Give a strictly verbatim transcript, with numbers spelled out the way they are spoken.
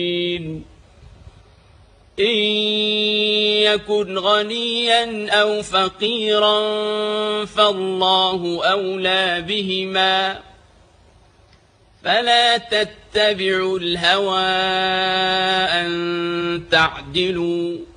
إن يكن غنيا أو فقيرا فالله أولى بهما فلا تتبعوا الهوى أن تعدلوا